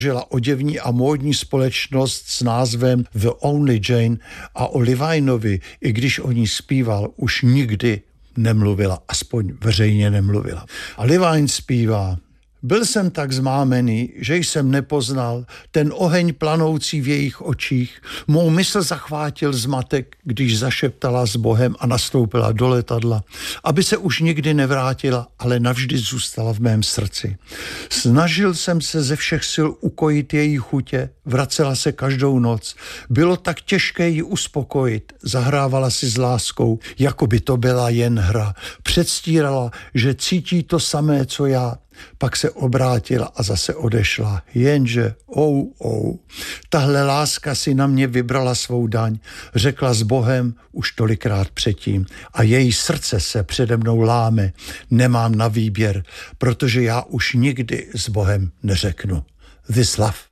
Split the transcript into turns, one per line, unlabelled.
žila oděvní a módní společnost s názvem The Only Jane a o Levinovi, i když o ní zpíval, už nikdy nemluvila, aspoň veřejně nemluvila. A Levine zpívá: Byl jsem tak zmámený, že jsem nepoznal ten oheň planoucí v jejich očích. Mou mysl zachvátil zmatek, když zašeptala s Bohem a nastoupila do letadla, aby se už nikdy nevrátila, ale navždy zůstala v mém srdci. Snažil jsem se ze všech sil ukojit její chutě, vracela se každou noc. Bylo tak těžké ji uspokojit, zahrávala si s láskou, jako by to byla jen hra. Předstírala, že cítí to samé, co já. Pak se obrátila a zase odešla. Jenže, tahle láska si na mě vybrala svou daň, řekla s Bohem už tolikrát předtím a její srdce se přede mnou láme. Nemám na výběr, protože já už nikdy s Bohem neřeknu. This love.